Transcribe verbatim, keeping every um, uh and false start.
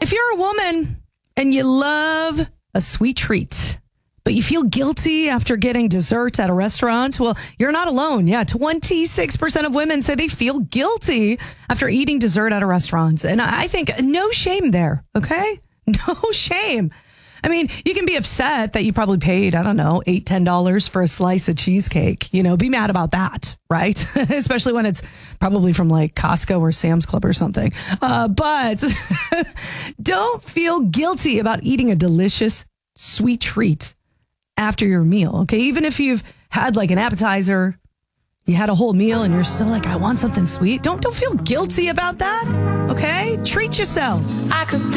If you're a woman and you love a sweet treat, but you feel guilty after getting dessert at a restaurant, well, you're not alone. Yeah, twenty-six percent of women say they feel guilty after eating dessert at a restaurant. And I think no shame there, okay? No shame. I mean, you can be upset that you probably paid, I don't know, eight dollars, ten dollars for a slice of cheesecake. You know, be mad about that, right? Especially when it's probably from like Costco or Sam's Club or something. Uh, but don't feel guilty about eating a delicious sweet treat after your meal, okay? Even if you've had like an appetizer, you had a whole meal and you're still like, I want something sweet. Don't, don't feel guilty about that, okay? Treat yourself. I could